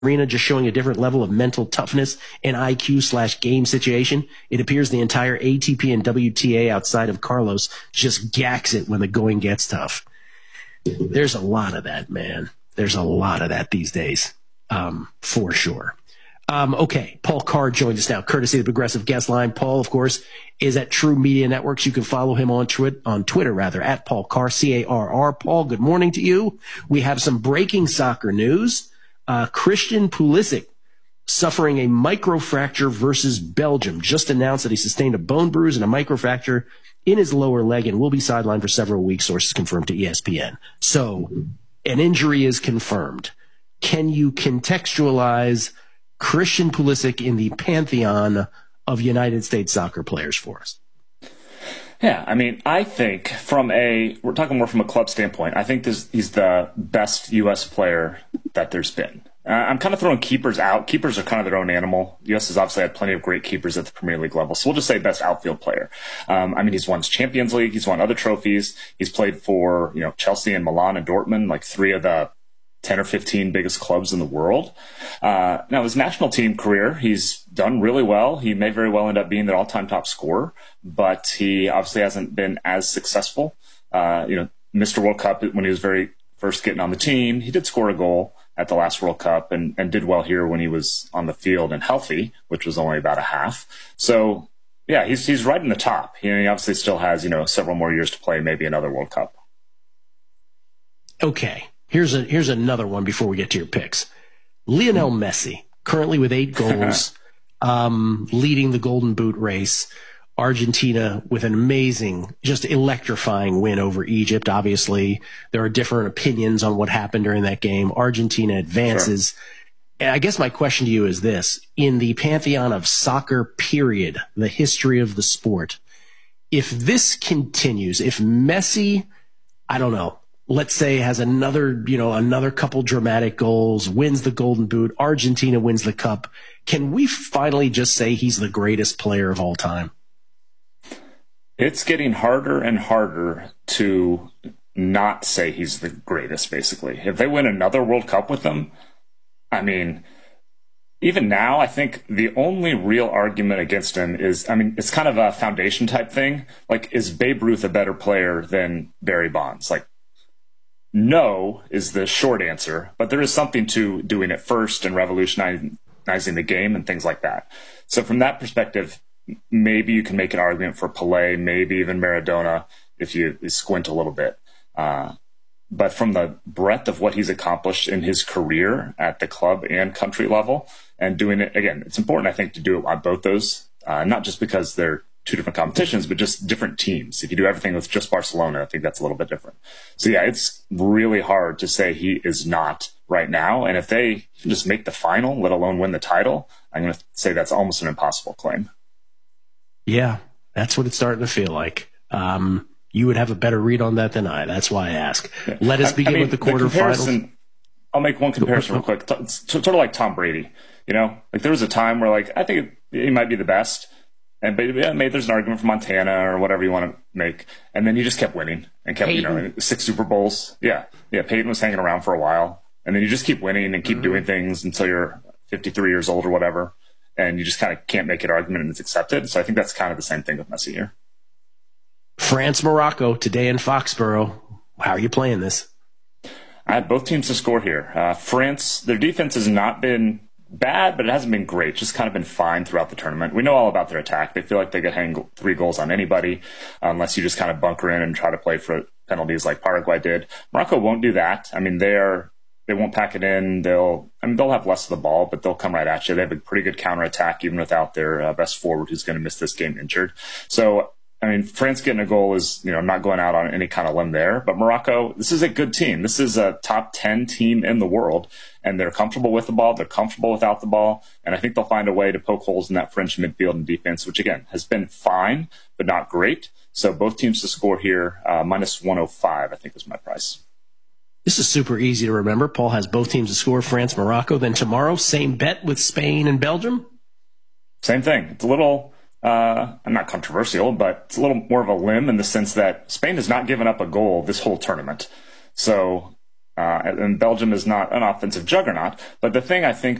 arena, just showing a different level of mental toughness and IQ/game situation. It appears the entire ATP and WTA outside of Carlos just gacks it when the going gets tough. There's a lot of that, man. There's a lot of that these days, for sure. Okay, Paul Carr joins us now, courtesy of the Progressive Guest Line. Paul, of course, is at True Media Networks. You can follow him on Twitter, at Paul Carr, C-A-R-R. Paul, good morning to you. We have some breaking soccer news. Christian Pulisic suffering a microfracture versus Belgium. Just announced that he sustained a bone bruise and a microfracture in his lower leg and will be sidelined for several weeks, sources confirmed to ESPN. So an injury is confirmed. Can you contextualize Christian Pulisic in the pantheon of United States soccer players for us? Yeah, I mean, I think we're talking more from a club standpoint, I think he's the best U.S. player that there's been. I'm kind of throwing keepers out. Keepers are kind of their own animal. The U.S. has obviously had plenty of great keepers at the Premier League level. So we'll just say best outfield player. I mean, he's won Champions League. He's won other trophies. He's played for, Chelsea and Milan and Dortmund, like 3 of the 10 or 15 biggest clubs in the world. Now, his national team career, he's done really well. He may very well end up being their all-time top scorer, but he obviously hasn't been as successful. Mr. World Cup, when he was very first getting on the team, he did score a goal at the last World Cup and did well here when he was on the field and healthy, which was only about a half. So, yeah, he's right in the top. He obviously still has, several more years to play, maybe another World Cup. Okay. Here's another one before we get to your picks. Lionel Messi, currently with 8 goals, leading the Golden Boot race. Argentina with an amazing, just electrifying win over Egypt. Obviously, there are different opinions on what happened during that game. Argentina advances. Sure. And I guess my question to you is this. In the pantheon of soccer, period, the history of the sport, if this continues, if Messi, I don't know, let's say has another couple dramatic goals, wins the Golden Boot, Argentina wins the cup, can we finally just say he's the greatest player of all time? It's getting harder and harder to not say he's the greatest, basically. If they win another World Cup with them, I mean, even now, I think the only real argument against him is, it's kind of a foundation type thing. Like, is Babe Ruth a better player than Barry Bonds? Like, no is the short answer, but there is something to doing it first and revolutionizing the game and things like that. So from that perspective, maybe you can make an argument for Pelé, maybe even Maradona if you squint a little bit. But from the breadth of what he's accomplished in his career at the club and country level and doing it, again, it's important, I think, to do it on both those, not just because they're 2 different competitions, but just different teams. If you do everything with just Barcelona, I think that's a little bit different. So yeah, it's really hard to say he is not right now. And if they can just make the final, let alone win the title, I'm going to say that's almost an impossible claim. Yeah, that's what it's starting to feel like. You would have a better read on that than I. That's why I ask. Yeah. Let us begin with the quarterfinals. I'll make one comparison real quick. Sort of like Tom Brady. Like there was a time where I think he might be the best. But maybe there's an argument for Montana or whatever you want to make. And then he just kept winning and kept, 6 Super Bowls. Yeah. Peyton was hanging around for a while. And then you just keep winning and keep doing things until you're 53 years old or whatever. And you just kind of can't make an argument and it's accepted. So I think that's kind of the same thing with Messi here. France, Morocco today in Foxborough. How are you playing this? I had both teams to score here. France, their defense has not been bad, but it hasn't been great. Just kind of been fine throughout the tournament. We know all about their attack. They feel like they could hang 3 goals on anybody unless you just kind of bunker in and try to play for penalties like Paraguay did. Morocco won't do that. They won't pack it in. They'll have less of the ball, but they'll come right at you. They have a pretty good counterattack even without their best forward who's going to miss this game injured. So, France getting a goal is, not going out on any kind of limb there. But Morocco, this is a good team. This is a top 10 team in the world, and they're comfortable with the ball. They're comfortable without the ball. And I think they'll find a way to poke holes in that French midfield and defense, which, again, has been fine, but not great. So both teams to score here, minus 105, I think is my price. This is super easy to remember. Paul has both teams to score, France, Morocco. Then tomorrow, same bet with Spain and Belgium? Same thing. It's a little... I'm not controversial, but it's a little more of a limb in the sense that Spain has not given up a goal this whole tournament. So And Belgium is not an offensive juggernaut. But the thing I think